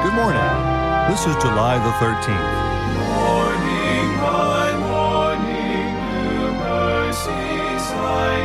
Good morning. This is July the 13th. Morning by morning, new mercies I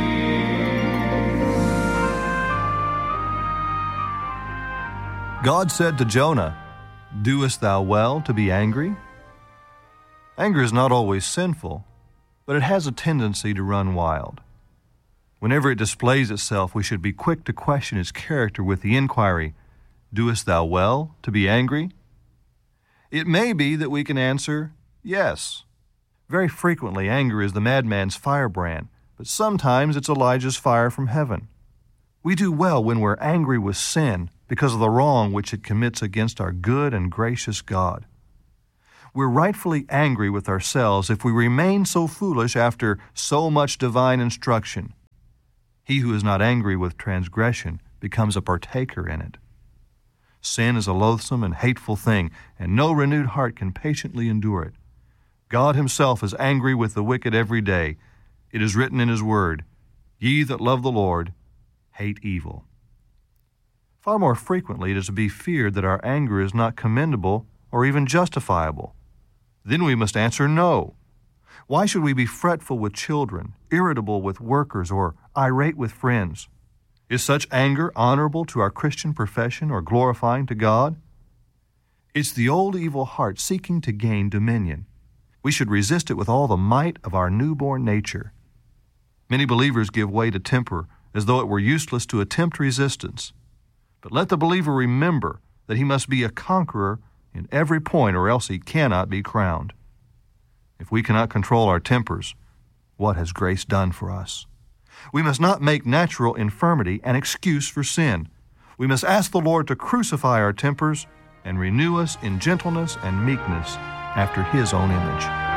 see. God said to Jonah, "Doest thou well to be angry?" Anger is not always sinful, but it has a tendency to run wild. Whenever it displays itself, we should be quick to question its character with the inquiry, "Doest thou well to be angry?" It may be that we can answer, yes. Very frequently, anger is the madman's firebrand, but sometimes it's Elijah's fire from heaven. We do well when we're angry with sin because of the wrong which it commits against our good and gracious God. We're rightfully angry with ourselves if we remain so foolish after so much divine instruction. He who is not angry with transgression becomes a partaker in it. Sin is a loathsome and hateful thing, and no renewed heart can patiently endure it. God himself is angry with the wicked every day. It is written in his word, "Ye that love the Lord, hate evil." Far more frequently it is to be feared that our anger is not commendable or even justifiable. Then we must answer no. Why should we be fretful with children, irritable with workers, or irate with friends? Is such anger honorable to our Christian profession or glorifying to God? It's the old evil heart seeking to gain dominion. We should resist it with all the might of our newborn nature. Many believers give way to temper as though it were useless to attempt resistance. But let the believer remember that he must be a conqueror in every point, or else he cannot be crowned. If we cannot control our tempers, what has grace done for us? We must not make natural infirmity an excuse for sin. We must ask the Lord to crucify our tempers and renew us in gentleness and meekness after his own image.